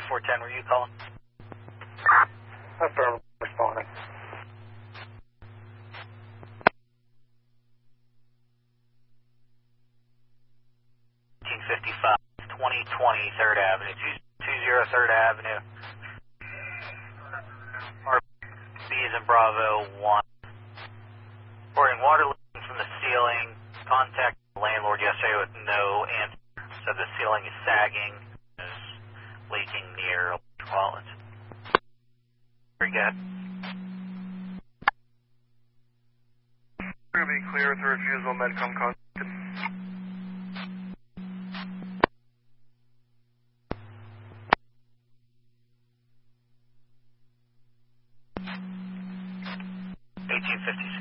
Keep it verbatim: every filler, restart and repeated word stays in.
four ten, were you calling? Affirmative, responding. eighteen fifty-five, twenty twenty, third Avenue, two twenty third Avenue. R B is in Bravo one. Reporting water leaking from the ceiling. Contact the landlord yesterday with no answer. Said the ceiling is sagging. Is leaking near electrical outlets. Very good. We're going to be clear with the refusal. Medcom contacted.